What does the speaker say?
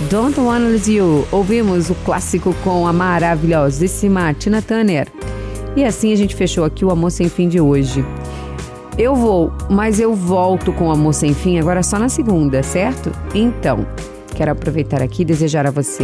Don't Wanna Lose You. Ouvimos o clássico com a maravilhosíssima Tina Turner. E assim a gente fechou aqui o Amor Sem Fim de hoje. Eu vou, mas eu volto com o Amor Sem Fim agora só na segunda, certo? Então, quero aproveitar aqui e desejar a você